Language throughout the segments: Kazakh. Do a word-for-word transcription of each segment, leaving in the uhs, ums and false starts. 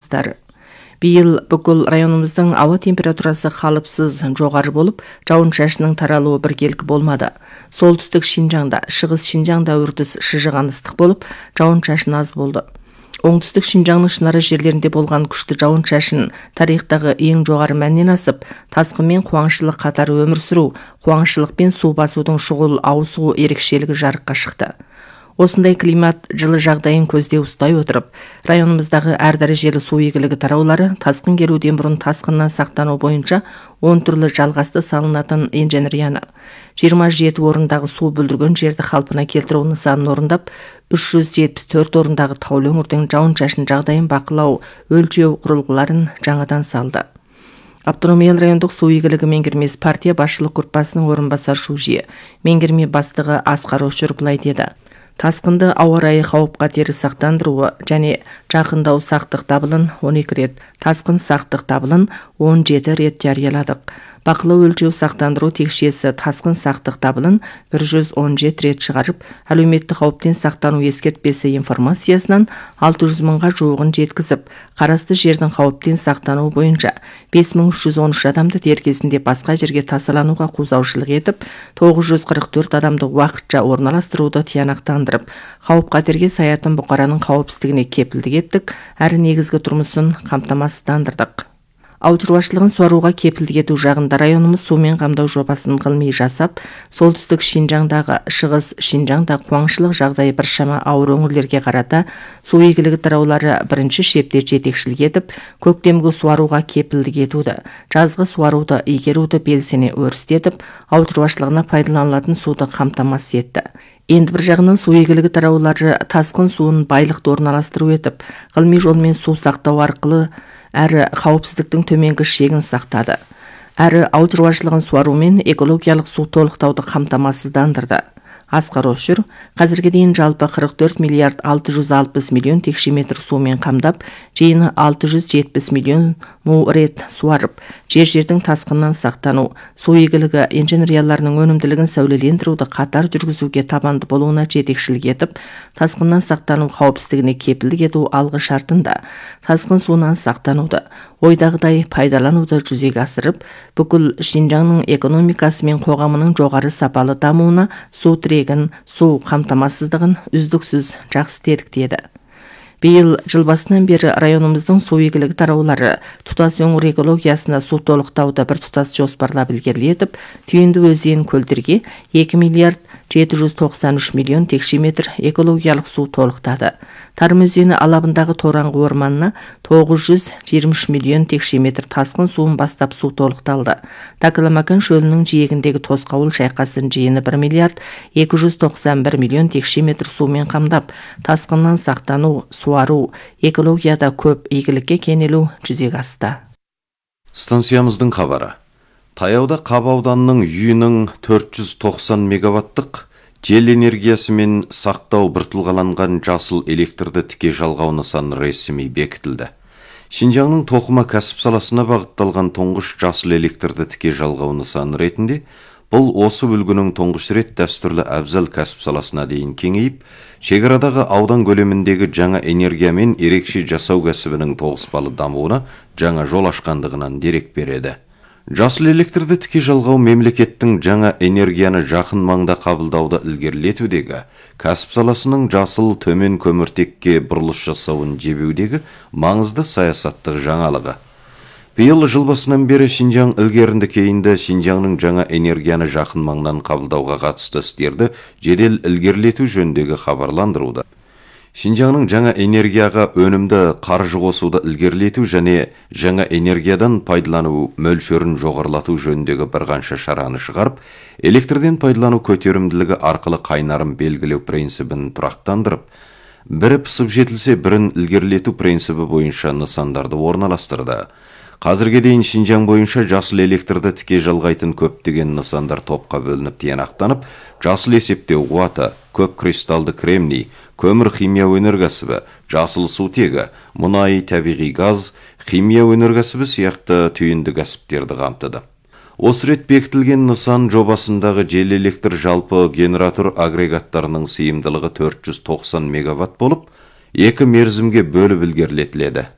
жұмыстары. Биыл бүкіл районымыздың ауа температурасы қалыпсыз жоғары болып, жауын-шашынның таралуы біркелкі болмады. Солтүстік Шинжаңда, шығыс Шинжаңда үрдіс шыжыған ыстық болып, жауын-шашын аз болды. Оңтүстік Шинжаңның шынары жерлерінде болған күшті жауын-шашын тарихтағы ең жоғары мәннен асып, тасқынмен қуаңшылық қатары өмір сүру, қуаңшылық пен су басудың шұғыл ауысу ерекшелігі жарыққа шықты. Осындай климат жылы жағдайын көзде ұстай отырып, районымыздағы әр дәрежелі су игілігі тараулары тасқын келуден бұрын тасқыннан сақтану бойынша он түрлі жалғасты салынатын инженерияны, жиырма жеті орындағы су бүлдірген жерді қалпына келтіру нысанын орындап, үш жүз жетпіс төрт орындағы таулы өңірдің жауын-шашын жағдайын бақылау, өлшеу құрылғыларын жаңадан салды. Автономиялы райондық су игілігі меңгермес партия басшылық группасының орынбасар шужие, меңгерме бастығы Асқар Ошыр былай деді. Тасқынды ауа райы қауіп қатері сақтандыруы және жақындау сақтық дабылын он екі рет, тасқын сақтық дабылын он жеті рет жарияладық. Бақылау өлшеу сақтандыру текшесі тасқын сақтық дабылын бір жүз он жеті рет шығарып, әлеуметтік қауіптен сақтану ескертпесі информациясынан алты жүз мыңға жуығын жеткізіп, қарасты жердің қауіптен сақтану бойынша бес мың үш жүз он үш адамды дер кезінде басқа жерге тасалануға қозаушылық етіп, тоғыз жүз қырық төрт адамды уақытша орналастыруды тиянақтандырып, қауіп-қатерге саятын бұқараның қауіпсіздігіне кепілдік еттік, әрі негізгі тұрмысын қамтамасыздандырдық. Ауыл шаруашылығын суаруға кепілдік ету жағында районымыз сумен қамдау жобасын ғылыми жасап, солтүстік Шинжаңдағы, шығыс Шинжаңда қуаңшылық жағдайы біршама ауыр өңірлерге қарата су игілігі тараулары бірінші шепте жетекшілік етіп, көктемгі суаруға кепілдік етуді, жазғы суаруды игеруді белсене өрістетіп, ауыл шаруашылығына пайдаланылатын суды қамтамасыз етті. Енді бір жағынан су игілігі тараулары тасқын суын байлықты орналастыру етіп, ғылыми жолмен су сақтау арқылы әрі қауіпсіздіктің төменгі шегін сақтады. Әрі ауыл шаруашылығын суарумен экологиялық су толықтауды қамтамасыздандырды. Асқар Ошыр қазірге дейін жалпы қырық төрт миллиард алты жүз алпыс миллион текше метр сумен қамдап, жиыны алты жүз жетпіс миллион му рет суарып, жер-жердің тасқыннан сақтану, су игілігі инженерияларының өнімділігін сәулелендіруді қатар жүргізуге табанды болуына жетекшілік етіп, тасқыннан сақтану қауіпсіздігіне кепілдік ету алғы шартында тасқын суынан сақтануды, ойдағыдай пайдалануды жүзеге асырып, бүкіл Шинжаңның экономикасы мен қоғамының жоғары сапалы дамуына су тірегін, су қамтамасыздығын үздіксіз жақсы істедік деді. Биыл жыл басынан бері районымыздың су игілігі тараулары тұтас өңір экологиясына су толықтауды бір тұтас жоспарлап ілгерілетіп, Түйінді өзен көлдерге екі миллиард жеті жүз тоқсан үш миллион текше метр экологиялық су толықтады. Тарым өзені алабындағы Тораңғы орманына тоғыз жүз жиырма үш миллион текше метр тасқын суын бастап су толықталды. Такаламакен шөлінің жиегіндегі Тосқауыл шайқасын жиыны бір миллиард екі жүз тоқсан бір миллион текше метр сумен қамдап, тасқыннан сақтану, суару, экологияда көп игілікке кенелу жүзеге асты. Станциямыздың хабары. Таяуда Қаба ауданының үйінің төрт жүз тоқсан мегаваттық жел энергиясы мен сақтау біртұлғаланған жасыл электрді тіке жалғау нысаны ресми бекітілді. Шинжаңның тоқыма кәсіп саласына бағытталған тұңғыш жасыл электрді тіке жалғау нысаны ретінде бұл осы бүлгінің тұңғыш рет дәстүрлі әбзал кәсіп саласына дейін кеңейіп, шекарадағы аудан көлеміндегі жаңа энергия мен ерекше жасау кәсібінің тоғыспалы дамуына жаңа жол ашқандығынан дерек береді. Жасыл электрді тіке жалғау мемлекеттің жаңа энергияны жақын маңда қабылдауды ілгерілетудегі, кәсіп саласының жасыл төмен көміртекке бұрылыс жасауын жебеудегі маңызды саясаттық жаңалығы. Биыл жыл басынан бері Шинжаң ілгерінді кейінді Шинжаңның жаңа энергияны жақын маңнан қабылдауға қатысты істерді жедел ілгерілету жөніндегі хабарландыруда. Шинжаңның жаңа энергияға өнімді қаржы қосуды ілгерілету және жаңа энергиядан пайдалану мөлшерін жоғарылату жөніндегі бірқанша шараны шығарып, электрден пайдалану көтерімділігі арқылы қайнарын белгілеу принципін тұрақтандырып, бірі пысып жетілсе бірін ілгерілету принципі бойынша нысандарды орналастырды. Қазірге дейін Шинжаң бойынша жасыл электрді тіке жалғайтын көптеген нысандар топқа бөлініп тиянақтанып, жасыл есептеу қуаты, көп кристалды кремний, көмір химия өнеркәсібі, жасыл сутегі, мұнай, табиғи газ, химия өнеркәсібі сияқты түйінді кәсіптерді қамтыды. Осы рет бекітілген нысан жобасындағы жел электр жалпы генератор агрегаттарының сыйымдылығы төрт жүз тоқсан мегаватт болып, екі мерзімге бөліп ілгерілетіледі.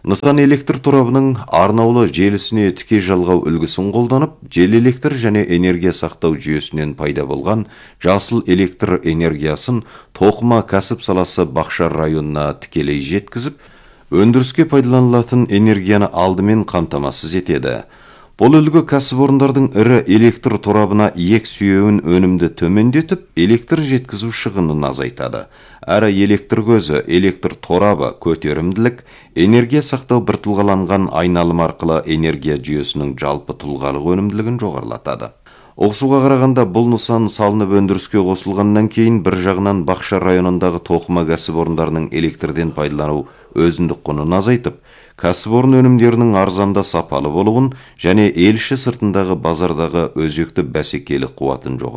Нысан электр торабының арнаулы желісіне тіке жалғау үлгісін қолданып, жел электр және энергия сақтау жүйесінен пайда болған жасыл электр энергиясын тоқыма кәсіп саласы Бақшар районына тікелей жеткізіп, өндіріске пайдаланылатын энергияны алдымен қамтамасыз етеді. Бұл үлгі кәсіпорындардың ірі электр торабына иек сүйеуін өнімді төмендетіп, электр жеткізу шығынын азайтады. Әрі электр көзі, электр торабы, көтерімділік, энергия сақтау бір тұлғаланған айналым арқылы энергия жүйесінің жалпы тұлғалық өнімділігін жоғарылатады. Оқсуға қарағанда бұл нысан салынып өндіріске қосылғаннан кейін бір жағынан Бақшар районындағы тоқыма кәсіпорындарының электрден пайдалану өзіндік құнын азайтып, кәсіпорын өнімдерінің арзанда сапалы болуын және ел іші сыртындағы базардағы өзекті бәсекелік қуатын жоғарылатады.